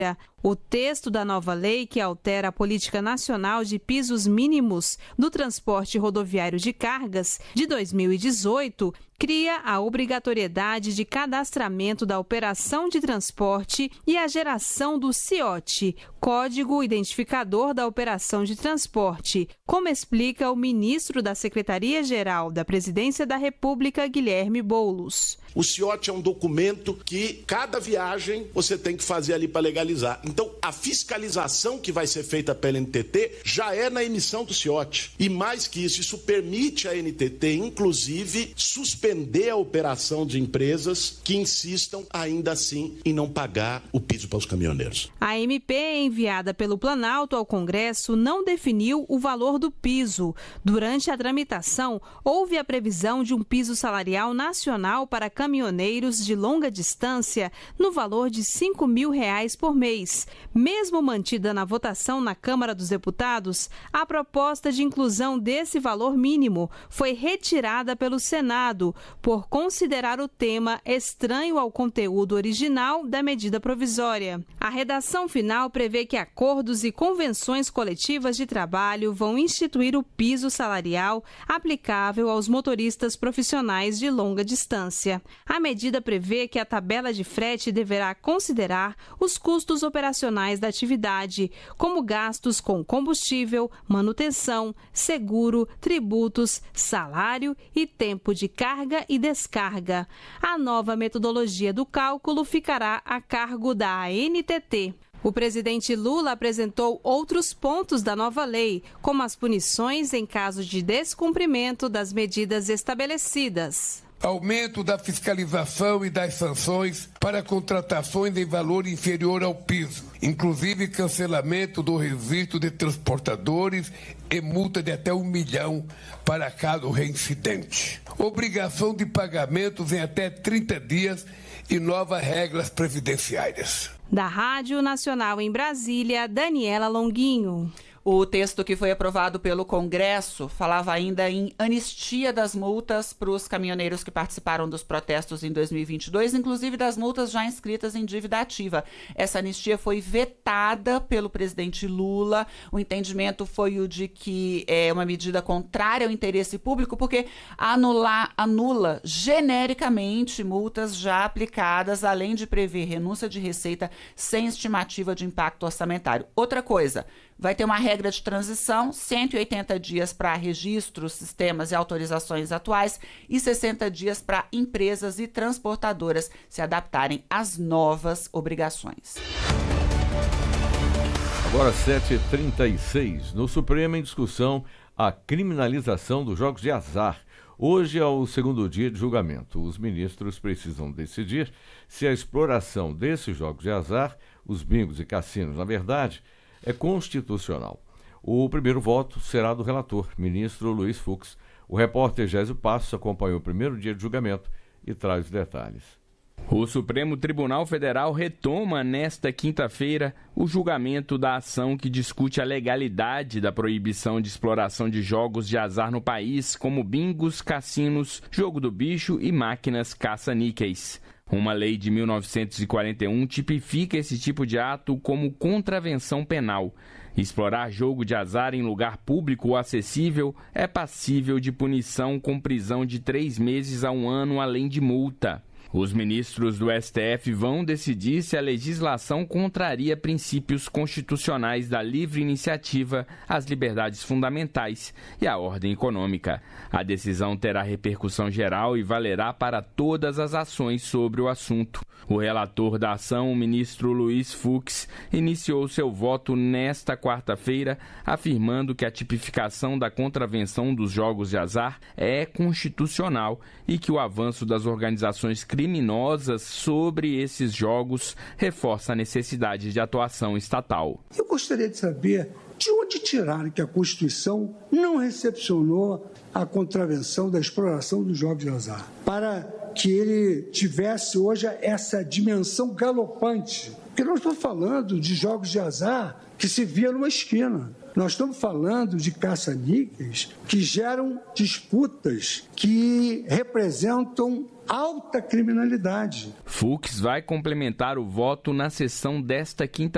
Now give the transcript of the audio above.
O texto da nova lei, que altera a Política Nacional de Pisos Mínimos do Transporte Rodoviário de Cargas de 2018, cria a obrigatoriedade de cadastramento da operação de transporte e a geração do CIOT, Código Identificador da Operação de Transporte, como explica o ministro da Secretaria-Geral da Presidência da República, Guilherme Boulos. O CIOT é um documento que cada viagem você tem que fazer ali para legalizar. Então, a fiscalização que vai ser feita pela NTT já é na emissão do CIOT. E mais que isso permite à NTT, inclusive, suspender a operação de empresas que insistam, ainda assim, em não pagar o piso para os caminhoneiros. A MP enviada pelo Planalto ao Congresso não definiu o valor do piso. Durante a tramitação, houve a previsão de um piso salarial nacional para caminhoneiros de longa distância no valor de R$ 5.000 por mês. Mesmo mantida na votação na Câmara dos Deputados, a proposta de inclusão desse valor mínimo foi retirada pelo Senado por considerar o tema estranho ao conteúdo original da medida provisória. A redação final prevê que acordos e convenções coletivas de trabalho vão instituir o piso salarial aplicável aos motoristas profissionais de longa distância. A medida prevê que a tabela de frete deverá considerar os custos operacionais da atividade, como gastos com combustível, manutenção, seguro, tributos, salário e tempo de carga e descarga. A nova metodologia do cálculo ficará a cargo da ANTT. O presidente Lula apresentou outros pontos da nova lei, como as punições em caso de descumprimento das medidas estabelecidas. Aumento da fiscalização e das sanções para contratações em valor inferior ao piso, inclusive cancelamento do registro de transportadores e multa de até R$ 1 milhão para caso reincidente. Obrigação de pagamentos em até 30 dias e novas regras previdenciárias. Da Rádio Nacional em Brasília, Daniela Longuinho. O texto que foi aprovado pelo Congresso falava ainda em anistia das multas para os caminhoneiros que participaram dos protestos em 2022, inclusive das multas já inscritas em dívida ativa. Essa anistia foi vetada pelo presidente Lula. O entendimento foi o de que é uma medida contrária ao interesse público, porque anula genericamente multas já aplicadas, além de prever renúncia de receita sem estimativa de impacto orçamentário. Outra coisa, vai ter uma regra de transição, 180 dias para registros, sistemas e autorizações atuais e 60 dias para empresas e transportadoras se adaptarem às novas obrigações. Agora 7h36, no Supremo em discussão a criminalização dos jogos de azar. Hoje é o segundo dia de julgamento. Os ministros precisam decidir se a exploração desses jogos de azar, os bingos e cassinos, na verdade, é constitucional. O primeiro voto será do relator, ministro Luiz Fux. O repórter Gésio Passos acompanhou o primeiro dia de julgamento e traz os detalhes. O Supremo Tribunal Federal retoma nesta quinta-feira o julgamento da ação que discute a legalidade da proibição de exploração de jogos de azar no país, como bingos, cassinos, jogo do bicho e máquinas caça-níqueis. Uma lei de 1941 tipifica esse tipo de ato como contravenção penal. Explorar jogo de azar em lugar público ou acessível é passível de punição com prisão de 3 meses a 1 ano, além de multa. Os ministros do STF vão decidir se a legislação contraria princípios constitucionais da livre iniciativa, as liberdades fundamentais e a ordem econômica. A decisão terá repercussão geral e valerá para todas as ações sobre o assunto. O relator da ação, o ministro Luiz Fux, iniciou seu voto nesta quarta-feira, afirmando que a tipificação da contravenção dos jogos de azar é constitucional e que o avanço das organizações criminosas sobre esses jogos reforça a necessidade de atuação estatal. Eu gostaria de saber de onde tiraram que a Constituição não recepcionou a contravenção da exploração dos jogos de azar, para que ele tivesse hoje essa dimensão galopante. Porque nós estamos falando de jogos de azar que se via numa esquina. Nós estamos falando de caça-níqueis que geram disputas que representam alta criminalidade. Fux vai complementar o voto na sessão desta quinta-feira.